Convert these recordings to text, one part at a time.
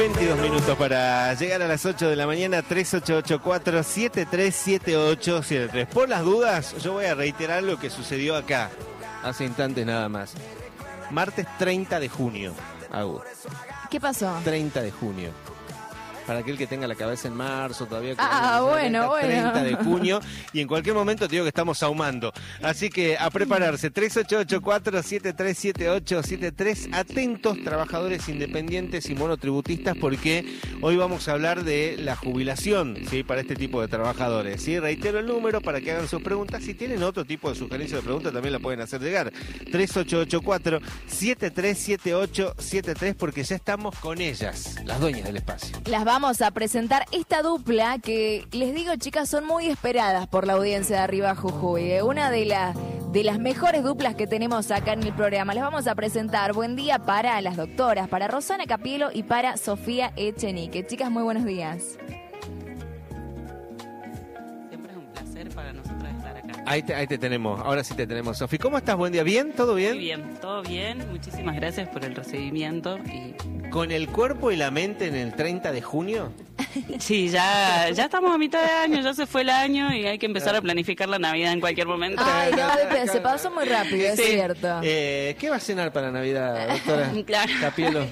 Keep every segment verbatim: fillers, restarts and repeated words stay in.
veintidós minutos para llegar a las ocho de la mañana. Tres ocho ocho cuatro, siete tres siete ocho siete tres. Por las dudas, yo voy a reiterar lo que sucedió acá hace instantes nada más. Martes treinta de junio. Agu. ¿Qué pasó? treinta de junio. Para aquel que tenga la cabeza en marzo todavía. Ah, bueno, bueno. treinta de junio. Y en cualquier momento te digo que estamos ahumando. Así que a prepararse. tres ocho ocho cuatro, siete tres siete ocho siete tres. Atentos, trabajadores independientes y monotributistas, porque hoy vamos a hablar de la jubilación, ¿sí? Para este tipo de trabajadores, ¿sí? Reitero el número para que hagan sus preguntas. Si tienen otro tipo de sugerencia de pregunta, también la pueden hacer llegar. tres ocho ocho cuatro, siete tres siete ocho siete tres, porque ya estamos con ellas, las dueñas del espacio. Las vamos a presentar esta dupla que, les digo, chicas, son muy esperadas por la audiencia de Arriba Jujuy. Una de, la, de las mejores duplas que tenemos acá en el programa. Les vamos a presentar. Buen día para las doctoras, para Rosana Capielo y para Sofía Echenique. Chicas, muy buenos días. Siempre es un placer para nosotros estar acá. Ahí te, ahí te tenemos, ahora sí te tenemos. Sofi, ¿cómo estás? Buen día. ¿Bien? ¿Todo bien? Muy bien, todo bien. Muchísimas gracias por el recibimiento. Y... ¿Con el cuerpo y la mente en el treinta de junio? Sí, ya, ya estamos a mitad de año, ya se fue el año y hay que empezar a planificar la Navidad en cualquier momento. Ay, no, se pasó muy rápido, es Sí. cierto. Eh, ¿Qué va a cenar para Navidad, doctora? Claro. Capielo.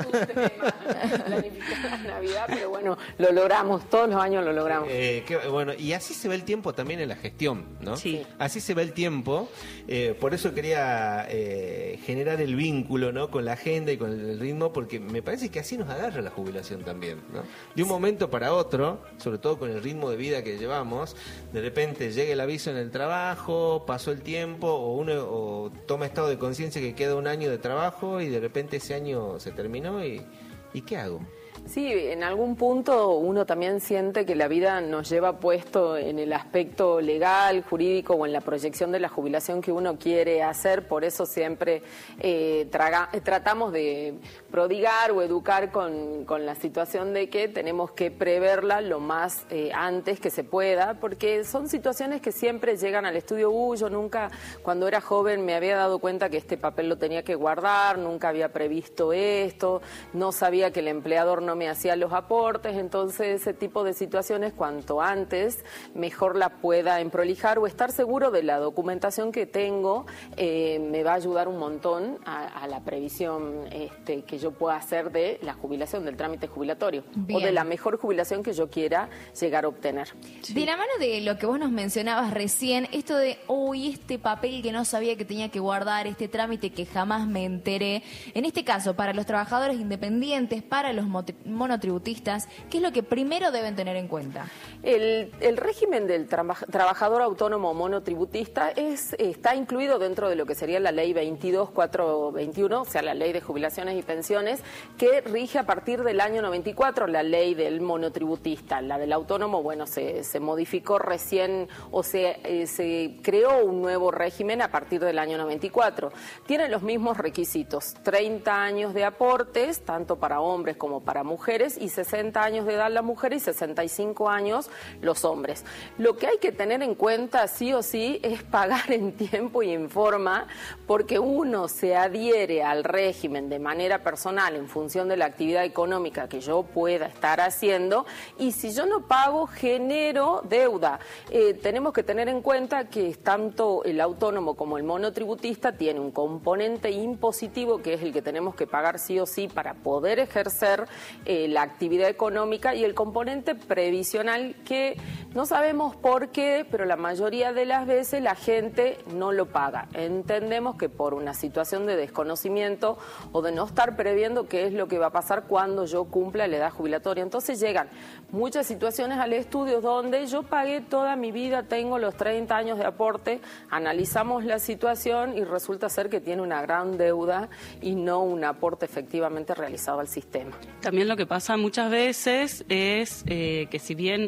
Planificar la Navidad, pero bueno, lo logramos, todos los años lo logramos. Eh, qué- bueno, y así se ve el tiempo también en la gestión, ¿no? Sí. Así se ve el tiempo, eh, por eso quería eh, generar el vínculo, ¿no? Con la agenda y con el ritmo, porque me parece que así nos agarra la jubilación también, ¿no? De un momento para otro, sobre todo con el ritmo de vida que llevamos, de repente llega el aviso en el trabajo, pasó el tiempo, o uno o toma estado de conciencia que queda un año de trabajo y de repente ese año se terminó y, ¿y qué hago? Sí, en algún punto uno también siente que la vida nos lleva puesto en el aspecto legal, jurídico o en la proyección de la jubilación que uno quiere hacer, por eso siempre eh, traga, tratamos de prodigar o educar con, con la situación de que tenemos que preverla lo más eh, antes que se pueda, porque son situaciones que siempre llegan al estudio. Uh, yo nunca, cuando era joven, me había dado cuenta que este papel lo tenía que guardar, nunca había previsto esto, no sabía que el empleador no me hacía los aportes, entonces ese tipo de situaciones cuanto antes mejor la pueda emprolijar o estar seguro de la documentación que tengo, eh, me va a ayudar un montón a, a la previsión este, que yo pueda hacer de la jubilación, del trámite jubilatorio. Bien. O de la mejor jubilación que yo quiera llegar a obtener. De la mano de lo que vos nos mencionabas recién, esto de, uy, este papel que no sabía que tenía que guardar, este trámite que jamás me enteré, en este caso, para los trabajadores independientes, para los mot- monotributistas, ¿qué es lo que primero deben tener en cuenta? El, el régimen del traba- trabajador autónomo monotributista es, está incluido dentro de lo que sería la ley veintidós mil cuatrocientos veintiuno, o sea, la ley de jubilaciones y pensiones, que rige a partir del año noventa y cuatro la ley del monotributista. La del autónomo, bueno, se, se modificó recién o se, eh, se creó un nuevo régimen a partir del año noventa y cuatro. Tiene los mismos requisitos, treinta años de aportes, tanto para hombres como para mujeres, y sesenta años de edad la mujer y sesenta y cinco años los hombres. Lo que hay que tener en cuenta sí o sí es pagar en tiempo y en forma, porque uno se adhiere al régimen de manera personal en función de la actividad económica que yo pueda estar haciendo, y si yo no pago genero deuda. Eh, tenemos que tener en cuenta que tanto el autónomo como el monotributista tiene un componente impositivo que es el que tenemos que pagar sí o sí para poder ejercer eh, la actividad económica, y el componente previsional que no sabemos por qué, pero la mayoría de las veces la gente no lo paga. Entendemos que por una situación de desconocimiento o de no estar previendo qué es lo que va a pasar cuando yo cumpla la edad jubilatoria. Entonces llegan muchas situaciones al estudio donde yo pagué toda mi vida, tengo los treinta años de aporte, analizamos la situación y resulta ser que tiene una gran deuda y no un aporte efectivamente realizado al sistema. También lo que pasa muchas veces es eh, que si bien